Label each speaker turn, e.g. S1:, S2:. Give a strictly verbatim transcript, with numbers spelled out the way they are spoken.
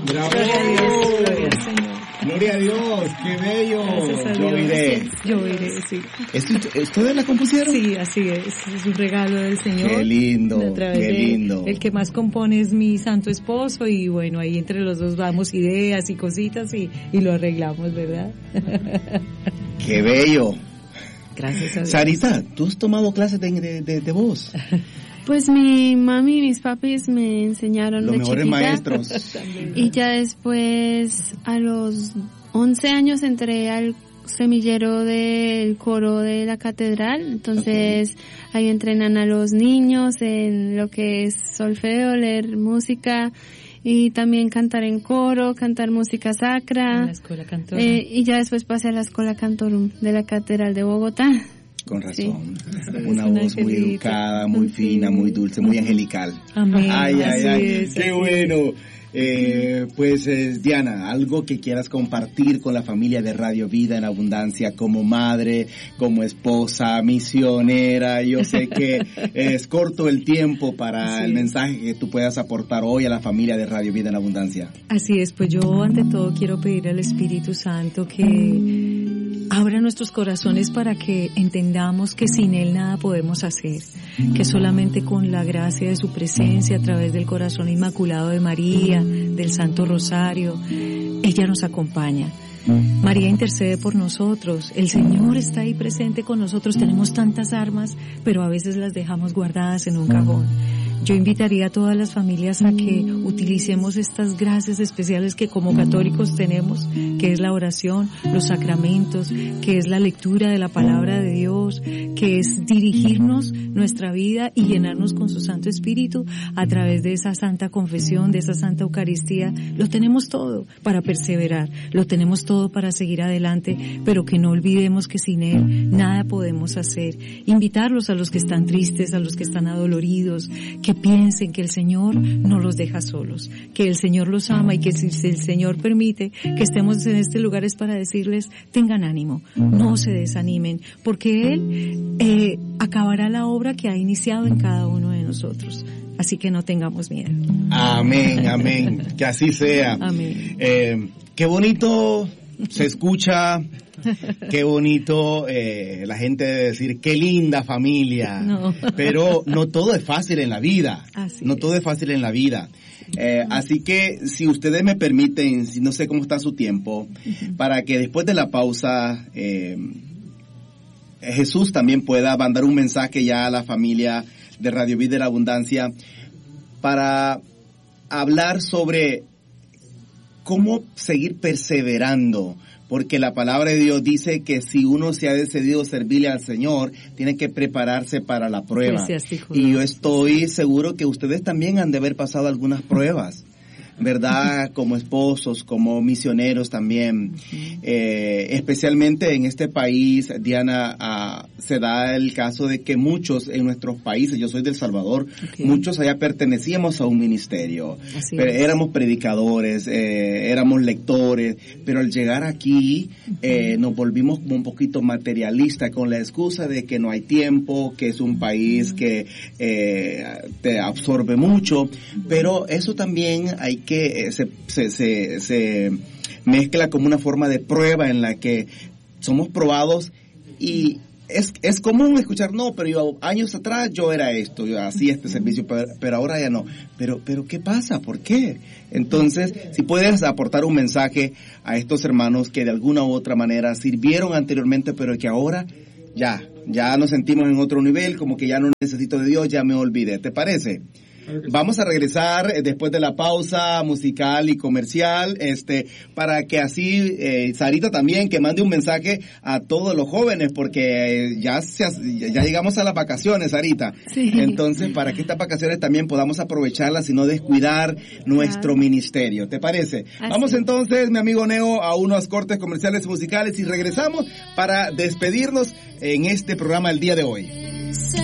S1: ¡Bravo!
S2: Gloria a Dios, gloria al Señor.
S1: Gloria a Dios, qué bello. Yo iré.
S2: Yo iré, sí.
S1: ¿Esto, ¿Ustedes la compusieron?
S2: Sí, así es. Es un regalo del Señor.
S1: Qué lindo, qué lindo.
S2: El que más compone es mi santo esposo y bueno, ahí entre los dos damos ideas y cositas y, y lo arreglamos, ¿verdad?
S1: Qué bello.
S2: Gracias a Dios.
S1: Sarita, ¿tú has tomado clases de, de, de, de voz?
S3: Pues mi mami y mis papis me enseñaron
S1: los
S3: de
S1: mejores
S3: chiquita,
S1: maestros.
S3: y ya después a los once años entré al semillero del coro de la catedral, entonces okay. Ahí entrenan a los niños en lo que es solfeo, leer música y también cantar en coro, cantar música sacra.
S2: En la escuela Cantorum.
S3: Eh, y ya después pasé a la escuela Cantorum de la catedral de Bogotá.
S1: Con razón.
S3: Sí.
S1: Una
S2: es
S1: voz muy educada, muy fina, muy dulce, muy angelical.
S2: Amén.
S1: Ay, ay, ay.
S2: Es,
S1: qué bueno. Eh, pues eh, Diana, algo que quieras compartir con la familia de Radio Vida en Abundancia como madre, como esposa, misionera. Yo sé que es corto el tiempo para sí. el mensaje que tú puedas aportar hoy a la familia de Radio Vida en Abundancia.
S2: Así es, pues yo ante todo quiero pedir al Espíritu Santo que abra nuestros corazones para que entendamos que sin Él nada podemos hacer, que solamente con la gracia de su presencia a través del corazón inmaculado de María, del Santo Rosario, ella nos acompaña. María intercede por nosotros, el Señor está ahí presente con nosotros, tenemos tantas armas, pero a veces las dejamos guardadas en un cajón. Yo invitaría a todas las familias a que utilicemos estas gracias especiales que como católicos tenemos, que es la oración, los sacramentos, que es la lectura de la palabra de Dios, que es dirigirnos nuestra vida y llenarnos con su Santo Espíritu a través de esa Santa Confesión, de esa Santa Eucaristía. Lo tenemos todo para perseverar, lo tenemos todo para seguir adelante, pero que no olvidemos que sin Él nada podemos hacer. Invitarlos a los que están tristes, a los que están adoloridos, que piensen que el Señor no los deja solos, que el Señor los ama y que si el Señor permite que estemos en este lugar es para decirles, tengan ánimo, no se desanimen, porque Él eh, acabará la obra que ha iniciado en cada uno de nosotros. Así que no tengamos miedo.
S1: Amén, amén, que así sea.
S2: Amén.
S1: Eh, qué bonito se escucha. Qué bonito, eh, la gente debe decir, qué linda familia,
S2: no.
S1: Pero no todo es fácil en la vida,
S2: así
S1: no
S2: es.
S1: todo es fácil en la vida, eh, así que si ustedes me permiten, si no sé cómo está su tiempo, uh-huh. para que después de la pausa, eh, Jesús también pueda mandar un mensaje ya a la familia de Radio Vida de la Abundancia, para hablar sobre cómo seguir perseverando, porque la palabra de Dios dice que si uno se ha decidido servirle al Señor, tiene que prepararse para la prueba. Y yo estoy seguro que ustedes también han de haber pasado algunas pruebas, ¿verdad? Como esposos, como misioneros también. Eh, especialmente en este país, Diana, uh, se da el caso de que muchos en nuestros países, yo soy de El Salvador, okay. muchos allá pertenecíamos a un ministerio. Pero éramos predicadores, eh, éramos lectores, pero al llegar aquí eh, nos volvimos como un poquito materialistas con la excusa de que no hay tiempo, que es un país que eh, te absorbe mucho, pero eso también hay que que se, se, se, se mezcla como una forma de prueba en la que somos probados y es, es común escuchar, no, pero yo años atrás yo era esto, yo hacía este servicio, pero, pero ahora ya no. Pero, pero ¿qué pasa? ¿Por qué? Entonces, si puedes aportar un mensaje a estos hermanos que de alguna u otra manera sirvieron anteriormente, pero que ahora ya, ya nos sentimos en otro nivel, como que ya no necesito de Dios, ya me olvidé. ¿Te parece? Vamos a regresar eh, después de la pausa musical y comercial, este, para que así, eh, Sarita también, que mande un mensaje a todos los jóvenes, porque eh, ya se, ya llegamos a las vacaciones, Sarita.
S3: Sí.
S1: Entonces, para que estas vacaciones también podamos aprovecharlas y no descuidar nuestro claro. ministerio. ¿Te parece? Así. Vamos entonces, mi amigo Neo, a unos cortes comerciales musicales y regresamos para despedirnos en este programa el día de hoy.